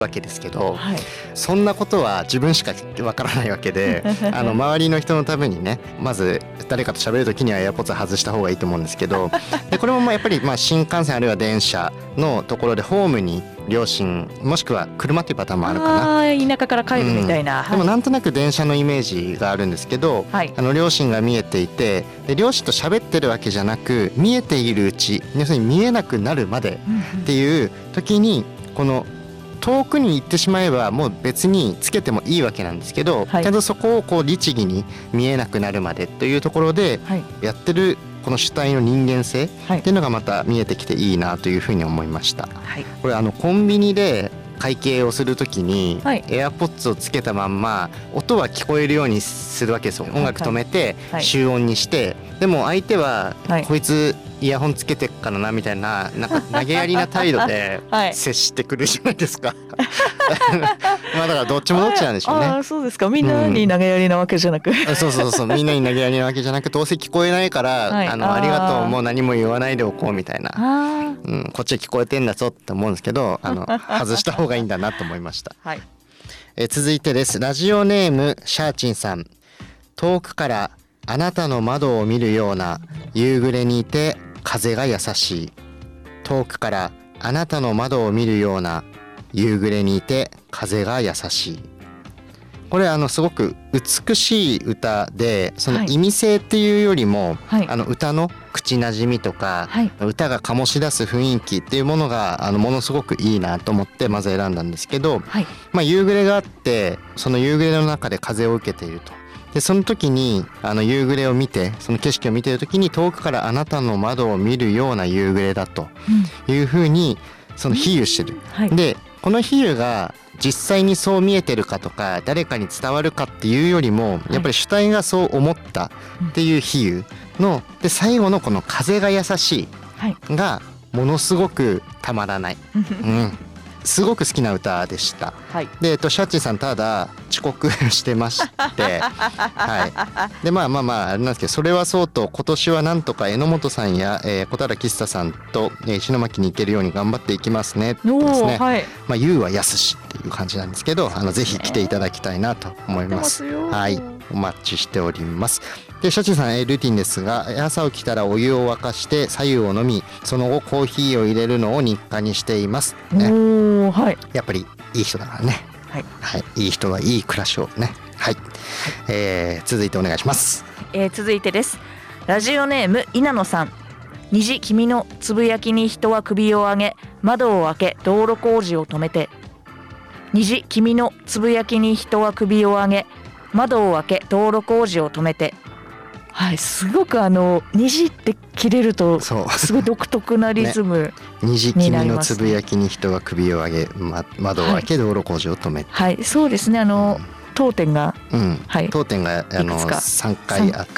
わけですけど、そんなことは自分しかわからないわけで周りの人のためにね、まず誰かと喋るときにはAirPods外した方がいいと思うんですけどでこれもやっぱり新幹線あるいは電車のところでホームに両親もしくは車っていうパターンもあるかな。 田舎から帰るみたいな、 でもなんとなく電車のイメージがあるんですけど、両親が見えていてで両親と喋ってるわけじゃなく見えているうち、要するに見えなくなるまでっていう時にこの遠くに行ってしまえばもう別につけてもいいわけなんですけど、ちゃんとそこをこう律儀に見えなくなるまでというところでやってるこの主体の人間性っていうのがまた見えてきていいなというふうに思いました。これコンビニで会計をするときにAirPodsをつけたまんま音は聞こえるようにするわけですよ。音楽止めて集音にして、でも相手はこいつイヤホンつけてっからなみたいな、なんか投げやりな態度で接してくるじゃないですかまあだからどっちもどっちなんでしょうね。 そうですか。みんなに投げやりなわけじゃなくそうみんなに投げやりなわけじゃなく、どうせ聞こえないから、ありがとうもう何も言わないでおこうみたいな、こっちは聞こえてんだぞって思うんですけど外した方がいいんだなと思いました。続いてです。ラジオネームシャーチンさん。遠くからあなたの窓を見るような夕暮れにいて風が優しい。遠くからあなたの窓を見るような夕暮れにいて風が優しい。これすごく美しい歌で、その意味性っていうよりも、歌の口なじみとか、歌が醸し出す雰囲気っていうものがものすごくいいなと思ってまず選んだんですけど、夕暮れがあってその夕暮れの中で風を受けていると。でその時に夕暮れを見て、その景色を見ている時に遠くからあなたの窓を見るような夕暮れだというふうにその比喩してる。でこの比喩が実際にそう見えてるかとか誰かに伝わるかっていうよりも、やっぱり主体がそう思ったっていう比喩ので、最後のこの風が優しいがものすごくたまらない、すごく好きな歌でした。でシャッチーさんただ遅刻してましてでまああれなんですけど、それはそうと今年はなんとか榎本さんや小田原吉太さんと石巻に行けるように頑張っていきますねってですね、言うはやすしっていう感じなんですけど、ぜひ来ていただきたいなと思います。お待ちしております。でシャチさんルーティンですが、朝起きたらお湯を沸かして白湯を飲み、その後コーヒーを入れるのを日課にしていますね。やっぱりいい人だからね。いい人はいい暮らしをね。続いてお願いします。 続いてです。ラジオネーム稲野さん。虹君のつぶやきに人は首を上げ、窓を開け道路工事を止めて。虹君のつぶやきに人は首を上げ、窓を開け道路工事を止めて。すごく虹って切れるとすごい独特なリズム虹君のつぶやきに人は首を上げ、窓を開け道路工事を止めて。 そうですね。当店が、 当店が3回あって、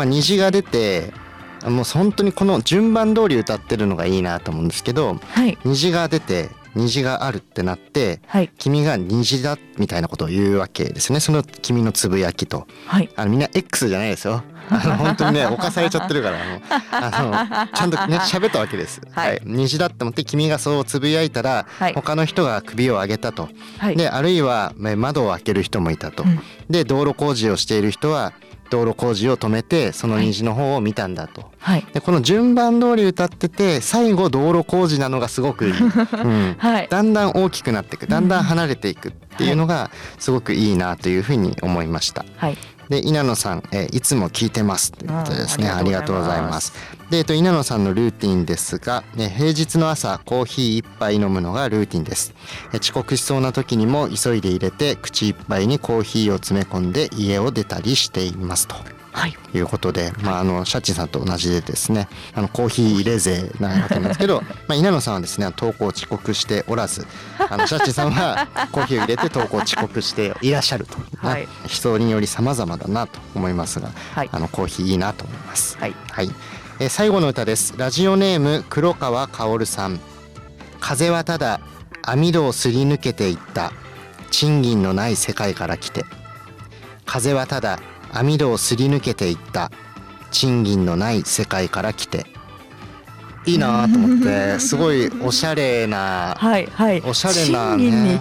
虹が出てもう本当にこの順番通り歌ってるのがいいなと思うんですけど、虹が出て虹があるってなって、君が虹だみたいなことを言うわけですね。その君のつぶやきと、みんな X じゃないですよ。本当にね犯されちゃってるからちゃんとね喋ったわけです。虹だって思って君がそうつぶやいたら、他の人が首を上げたと。であるいは窓を開ける人もいたと。で道路工事をしている人は道路工事を止めてその虹の方を見たんだと。でこの順番通り歌ってて最後道路工事なのがすごくいい、だんだん大きくなっていく、だんだん離れていくっていうのがすごくいいなというふうに思いました。で稲野さん、いつも聞いてますということですね。ありがとうございます。で稲野さんのルーティンですが、平日の朝コーヒー一杯飲むのがルーティンです。遅刻しそうな時にも急いで入れて口いっぱいにコーヒーを詰め込んで家を出たりしていますと。いうことで、シャッチンさんと同じでですね、コーヒー入れ勢なわけなんですけど稲野さんはですね登校遅刻しておらず、シャッチンさんはコーヒーを入れて登校遅刻していらっしゃると、人により様々だなと思いますが、コーヒーいいなと思います。最後の歌です。ラジオネーム黒川薫さん。風はただ網戸をすり抜けていった、賃金のない世界から来て。風はただ網戸をすり抜けていった、賃金のない世界から来て。 いいなと思って、すごいおしゃれな、 はいはい、 おしゃれなね、